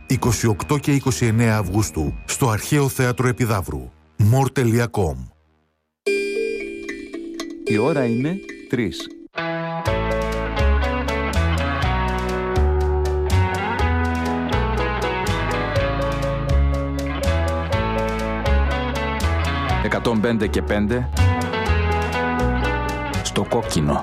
28 και 29 Αυγούστου στο Αρχαίο Θέατρο Επιδαύρου. more.com. Η ώρα είναι 3. «105 και 5» στο κόκκινο.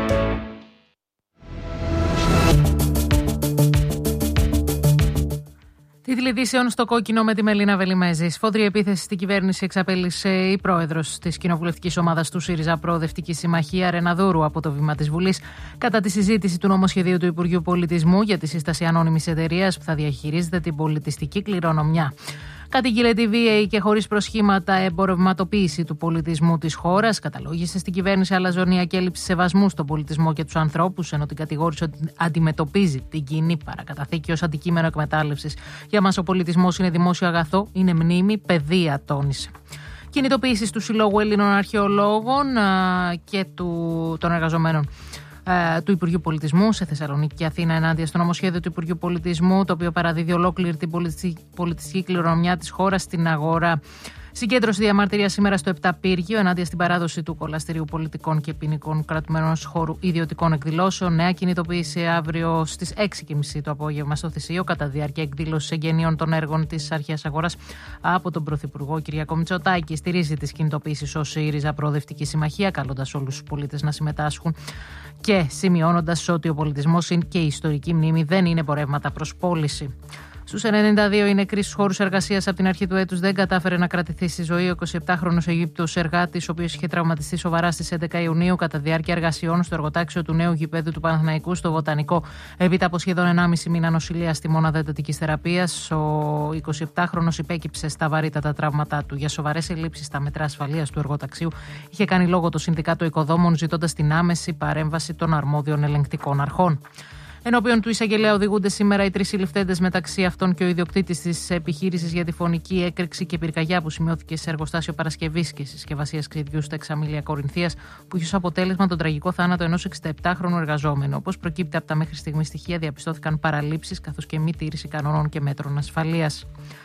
Τίτλοι ειδήσεων στο κόκκινο με τη Μελίνα Βελιμέζη. Σφόδρη επίθεση στην κυβέρνηση εξαπέλυσε η πρόεδρος της κοινοβουλευτικής ομάδας του ΣΥΡΙΖΑ Προοδευτική Συμμαχία, Ρεναδούρου, από το βήμα της Βουλής, κατά τη συζήτηση του νομοσχεδίου του Υπουργείου Πολιτισμού για τη σύσταση ανώνυμης εταιρείας που θα διαχειρίζεται την πολιτιστική κληρονομιά. Κατήγγειλε τη βίαιη και χωρίς προσχήματα εμπορευματοποίηση του πολιτισμού της χώρας. Καταλόγισε στην κυβέρνηση αλαζονία και έλλειψη σεβασμού στον πολιτισμό και τους ανθρώπους, ενώ την κατηγόρησε ότι αντιμετωπίζει την κοινή παρακαταθήκη ως αντικείμενο εκμετάλλευσης. Για μας ο πολιτισμός είναι δημόσιο αγαθό, είναι μνήμη, παιδεία, τόνισε. Κινητοποίησεις του Συλλόγου Ελλήνων Αρχαιολόγων και των εργαζομένων του Υπουργείου Πολιτισμού σε Θεσσαλονίκη και Αθήνα ενάντια στο νομοσχέδιο του Υπουργείου Πολιτισμού, το οποίο παραδίδει ολόκληρη την πολιτιστική κληρονομιά της χώρας στην αγορά. Συγκέντρωση διαμαρτυρία σήμερα στο Επταπύργιο ενάντια στην παράδοση του κολαστηρίου πολιτικών και ποινικών κρατουμένων χώρου ιδιωτικών εκδηλώσεων. Νέα κινητοποίηση αύριο στις 6.30 το απόγευμα στο Θησίο, κατά διάρκεια εκδήλωσης εγγενείων των έργων της αρχαίας αγοράς από τον Πρωθυπουργό Κυριάκο Μητσοτάκη. Στηρίζει τις κινητοποίησεις ο ΣΥΡΙΖΑ Προοδευτική Συμμαχία, καλώντας όλους τους πολίτες να συμμετάσχουν και σημειώνοντας ότι ο πολιτισμός και η ιστορική μνήμη δεν είναι εμπορεύματα προς πώληση. Στους 92 οι νεκροί στους χώρους εργασίας από την αρχή του έτους δεν κατάφερε να κρατηθεί στη ζωή ο 27χρονος Αιγύπτιος εργάτης, ο οποίος είχε τραυματιστεί σοβαρά στις 11 Ιουνίου κατά διάρκεια εργασιών στο εργοτάξιο του νέου γηπέδου του Παναθηναϊκού στο Βοτανικό. Έπειτα από σχεδόν 1,5 μήνα νοσηλείας στη μονάδα εντατικής θεραπείας, ο 27χρονος υπέκυψε στα βαρύτατα τραύματά του. Για σοβαρές ελλείψεις στα μέτρα ασφαλείας του εργοταξίου είχε κάνει λόγο το Συνδικάτο Οικοδόμων, ζητώντας την άμεση παρέμβαση των αρμόδιων ελεγκτικών αρχών. Ενώπιον του εισαγγελέα οδηγούνται σήμερα οι 3 συλληφθέντες, μεταξύ αυτών και ο ιδιοκτήτης της επιχείρησης για τη φωνική έκρηξη και πυρκαγιά που σημειώθηκε σε εργοστάσιο παρασκευής και συσκευασίας ξυδιού στα Εξαμήλια Κορινθίας, που είχε ως αποτέλεσμα τον τραγικό θάνατο ενός 67χρονου εργαζόμενου. Όπως προκύπτει από τα μέχρι στιγμή στοιχεία, διαπιστώθηκαν παραλήψεις καθώς και μη τήρηση κανόνων και μέτρων ασφαλείας.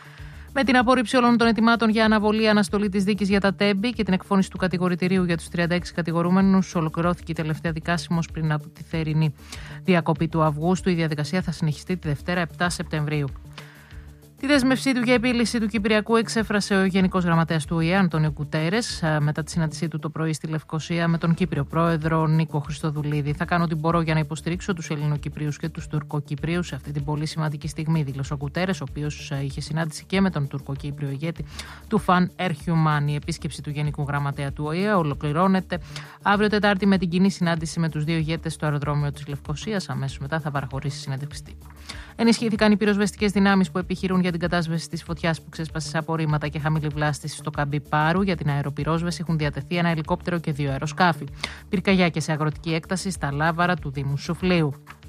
Με την απόρριψη όλων των αιτημάτων για αναβολή αναστολή της δίκης για τα Τέμπη και την εκφώνηση του κατηγορητηρίου για τους 36 κατηγορούμενους, ολοκληρώθηκε η τελευταία δικάσιμος πριν από τη θερινή διακοπή του Αυγούστου. Η διαδικασία θα συνεχιστεί τη Δευτέρα 7 Σεπτεμβρίου. Τη δέσμευσή του για επίλυση του Κυπριακού εξέφρασε ο Γενικός Γραμματέας του ΟΗΕ, Αντώνιο Γκουτέρες, μετά τη συνάντησή του το πρωί στη Λευκοσία με τον Κύπριο Πρόεδρο Νίκο Χριστοδουλίδη. Θα κάνω ό,τι μπορώ για να υποστηρίξω τους Ελληνοκυπρίους και τους Τουρκοκυπρίους σε αυτή την πολύ σημαντική στιγμή, δήλωσε ο Γκουτέρες, ο οποίος είχε συνάντηση και με τον Τουρκοκύπριο ηγέτη του Φαν Ερχιουμάν. Η επίσκεψη του Γενικού Γραμματέα του ΟΗΕ ολοκληρώνεται αύριο Τετάρτη με την κοινή συνάντηση με τους δύο ηγέτες στο αεροδρόμιο της Λευκοσίας. Αμέσως μετά θα παραχωρήσει συνέντευξη τύπου. Ενισχύθηκαν οι πυροσβεστικές δυνάμεις που επιχειρούν για την κατάσβεση της φωτιάς που ξέσπασε σε απορρίμματα και χαμηλή βλάστηση στο Καμπί Πάρου. Για την αεροπυρόσβεση έχουν διατεθεί ένα ελικόπτερο και 2 αεροσκάφη. Πυρκαγιά και σε αγροτική έκταση στα Λάβαρα του Δήμου Σουφλίου.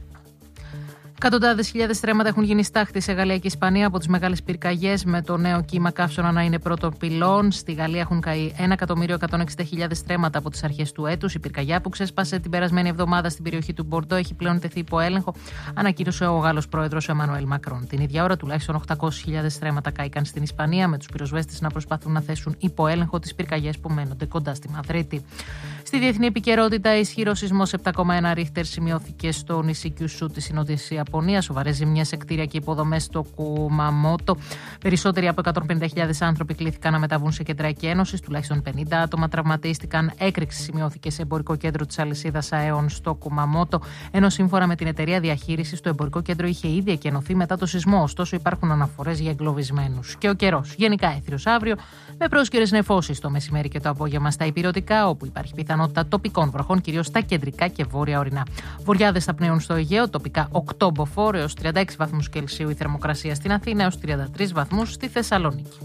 Εκατοντάδες χιλιάδες στρέμματα έχουν γίνει στάχτη σε Γαλλία και Ισπανία από τις μεγάλες πυρκαγιές, με το νέο κύμα καύσωνα να είναι πρώτον πυλών. Στη Γαλλία έχουν καεί 1.160.000 στρέμματα από τις αρχές του έτους. Η πυρκαγιά που ξέσπασε την περασμένη εβδομάδα στην περιοχή του Μπορντό έχει πλέον τεθεί υπό έλεγχο, ανακοίνωσε ο Γάλλος πρόεδρος Εμμανουέλ Μακρόν. Την ίδια ώρα, τουλάχιστον 800.000 στρέμματα κάηκαν στην Ισπανία, με τους πυροσβέστες να προσπαθούν να θέσουν υπό έλεγχο τις πυρκαγιές που μένονται κοντά στη Μαδρίτη. Στη διεθνή επικαιρότητα, ισχυρός σεισμός 7,1 ρίχτερ σημειώθηκε στο νησί Κιουσού της Νότιας Ιαπωνίας. Σοβαρές ζημιές σε κτίρια και υποδομές στο Κουμαμότο. Περισσότεροι από 150.000 άνθρωποι κλήθηκαν να μεταβούν σε κέντρα εκένωσης. Τουλάχιστον 50 άτομα τραυματίστηκαν. Έκρηξη σημειώθηκε σε εμπορικό κέντρο της αλυσίδας ΑΕΟΝ στο Κουμαμότο. Ενώ σύμφωνα με την εταιρεία διαχείρισης, το εμπορικό κέντρο είχε ήδη εκενωθεί μετά το σεισμό. Ωστόσο, υπάρχουν αναφορές για εγκλωβισμένους. Και ο καιρός. Γενικά έθριος αύριο, με πρόσκαιρες νεφώσεις το μεσημέρι και το απόγευμα στα ηπειρωτικά, όπου υπάρχει πιθανότητα τοπικών βροχών, κυρίως στα κεντρικά και βόρεια ορεινά. Βοριάδες θα πνέουν στο Αιγαίο, τοπικά 8 μποφόρ έως 36 βαθμούς Κελσίου η θερμοκρασία στην Αθήνα, έως 33 βαθμούς στη Θεσσαλονίκη.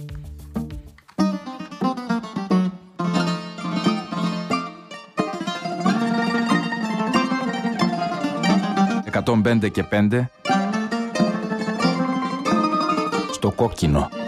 «105 και 5» στο κόκκινο.